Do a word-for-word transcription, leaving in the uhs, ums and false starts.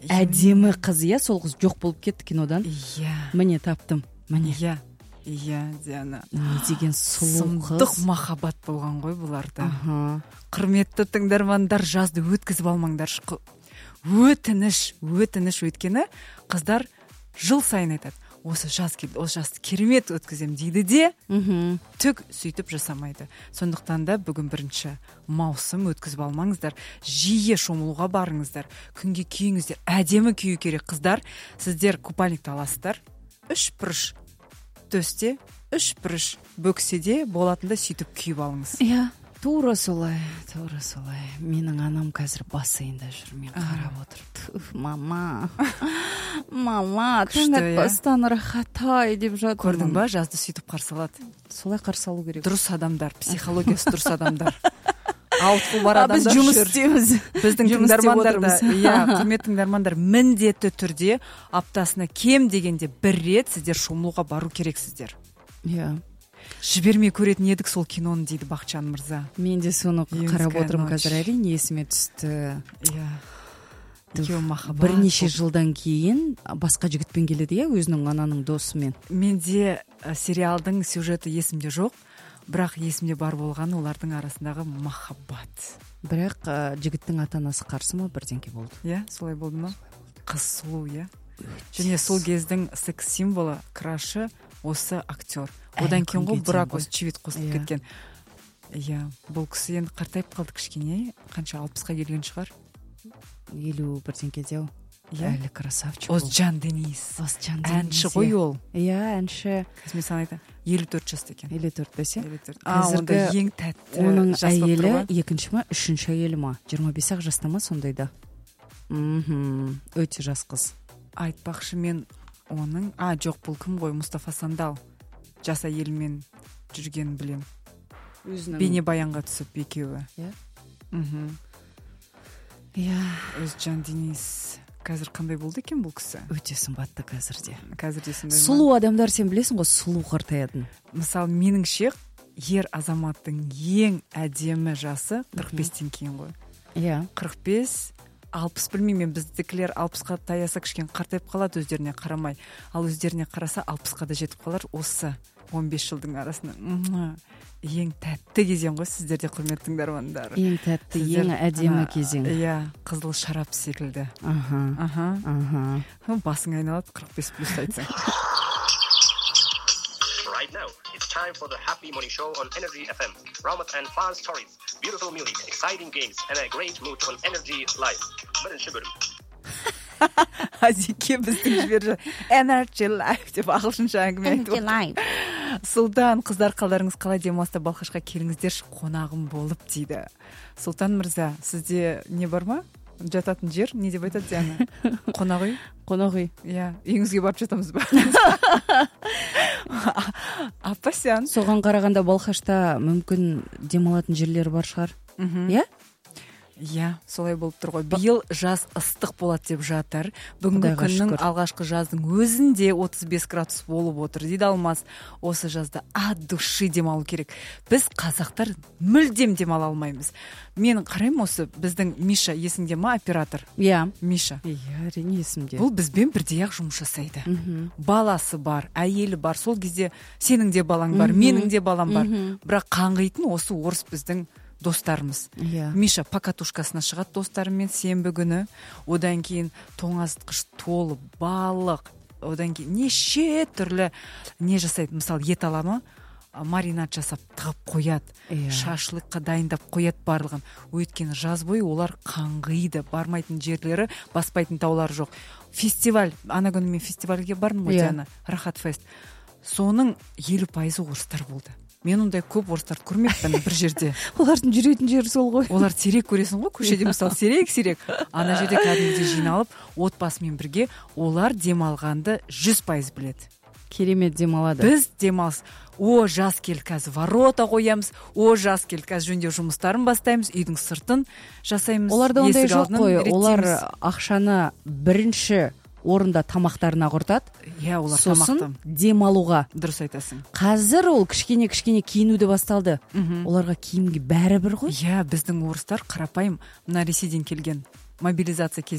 әдемі қыз, иә, сол қыз жоқ болып кетті кинодан. Иә. Міне таптым. Міне. Иә. Иә, Диана. Не деген сұлу қыз. Сұмдық махаббат болған ғой бұларда. Құрметті тыңдармандар, жазды өткізіп алмаңдаршы. Өтініш, өтініш өйткені қыздар жыл сайын айтады. Осы жаз келді, осы жазды керемет өткізем дейді де, түк сөйтіп жасамайды. Сондықтан да бүгін бірінші маусым өткізіп алмаңыздар. Жиі шомылуға барыңыздар. Күнге күйіңіздер. Әдемі күйі керек қыздар. Сіздер купальникті аласыздар. Үш бұрыш төсте, үш бұрыш бөкседе болатында сөйтіп күйіп алыңыз. Иә. Тура солай, тура солай. Менің анам қазір бассейнда жүр, мен қарап отырып. Мама, мама, таң атпастан рахатай деп жатыр. Көрдің ба, жазды сөйтіп қарсы алады. Солай қарсы алу керек. Дұрыс адамдар, психологиясы дұрыс адамдар. Ауытқу бар адамдар. Біз жұмыс істейміз. Біздің тыңдармандар да, иә, құрметті тыңдармандар, міндетті түрде аптасына кем дегенде бір рет сіздер шомылуға бару керексіздер. Иә. Жібермей көретін едік сол киноны дейді Бақытжан мырза. Мен де соны қарап отырмын қазір, әрине есіме түсті. Иә. Екеуі махаббат. Бірнеше жылдан кейін басқа жігітпен келеді, иә, өзінің ананың досымен. Менде сериалдың сюжеті есімде жоқ, бірақ есімде бар болғаны олардың арасындағы махаббат. Бірақ жігіттің ата-анасы қарсы ма, бірдеңке болды. Иә, солай болды ма? Қыз сұлу, иә. Және сол кездің секс символы, крашы осы актер. Одан кейін ғой брак осы чевит қосылып кеткен. Иә, бұл кісі енді қартайып қалды кішкене, қанша алпысқа келген шығар. Елу бірдеңкеде. Әлі красавчик. Осжан Денис. Осжан Денис. Әнші ғой ол. Иә, әнші. Мен саған айтам, елу төрт жаста екен. елу төрт бесе? елу төрт. Қазіргі ең тәтті. Оның әйелі екінші ма, үшінші әйелі ма? жиырма бес ақ жаста ма сондайда? Мхм. Өте жас қыз. Айтпақшы, мен оның, а, жоқ, бұл кім ғой, Мұстафа Сандал. Жас әйелмен жүргенін білем. Бейнебаянға түсіп екеуі. Иә. Мхм. Иә. Осжан Денис қазір қандай болды екен бұл кісі? Өте сымбатты қазірде. Қазірде сондай ма? Сұлу адамдар, сен білесің ғой, сұлу қартаятын. Мысалы, меніңше ер азаматтың ең әдемі жасы қырық бестен кейін ғой. Иә. қырық бес, алпыс, білмеймін, біздікілер алпысқа таяса кішкене қартайып қалады өздеріне қарамай. Ал өздеріне қараса алпысқа да жетіп қалар. Осы он бес жылдың арасында ең тәтті кезең ғой сіздерде, құрметті тыңдармандар. Ең тәтті, ең әдемі кезең. Иә, қызыл шарап секілді. Аха. Аха. Аха. Басың айналады қырық бес плюс айтсаң. Right now, it's time for the Happy Morning Show on Energy эф эм. Ramat and fun stories, beautiful music, exciting games, and a great mood on Energy Live. Бірінші бөлім. Азике біздің жіберді Energy Live деп ағылшынша әңгіме айтып. Сұлтан, қыздар, қалдарыңыз қалай, демалыста Балқашқа келіңіздерші, қонағым болып дейді. Сұлтан мырза, сізде не бар ма? Жататын жер, не деп айтады Диана? Қонақ үй? Қонақ үй. Иә, үйіңізге барып жатамыз ба? Апа сен? Соған қарағанда Балқашта мүмкін демалатын жерлер бар шығар. Иә? Иә, солай болып тұр ғой. Биыл жаз ыстық болады деп жатыр. Бүгінгі күннің алғашқы жаздың өзінде отыз бес градус болып отыр дейді Алмас. Осы жазда от души демалу керек. Біз қазақтар мүлдем демала алмаймыз. Мен қараймын, осы біздің Миша, есіңде ма, оператор? Иә. Миша. Иә, әрине есімде. Бұл бізбен бірдей ақ жұмыс жасайды. Баласы бар, әйелі бар. Сол кезде сенің де балаң бар, менің де балам бар. Бірақ қаңғитын осы орыс біздің достарымыз. Yeah. Миша покатушкасына шығады достарымен сенбі күні. Одан кейін тоңазытқыш толы балық. Одан кейін неше түрлі не жасайды. Мысалы, ет алама, маринад жасап тығып қояды. Yeah. Шашлыққа дайындап қояды барлығын. Өйткені жаз бойы олар қаңғиды. Бармайтын жерлері, баспайтын таулары жоқ. Фестиваль, ана күні мен фестивальге бардым ғой, Диана, Рахат фест. Соның елу пайызы орыстар болды. Мен ондай көп орыстарды көрмеппін бір жерде. Олардың жүретін жері сол ғой. Олар сирек көресің ғой, көшеде мысалы сирек-сирек. Ана жерде кәдімгідей жиналып, отбасымен бірге олар демалғанды жүз пайыз біледі. Керемет демалады. Біз демалыс. О, жаз келді, қазір ворота қоямыз. О, жаз келді, қазір жөндеу жұмыстарын бастаймыз, үйдің сыртын жасаймыз. Оларда ондай жоқ қой. Олар ақшаны бірінші орында тамақтарына құртады. Иә, олар сосын тамақтан демалуға. Дұрыс айтасың. Қазір ол кішкене-кішкене киінуді басталды. Оларға киімге бәрі бір ғой. Иә, біздің орыстар қарапайым, мына Ресейден келген мобилизация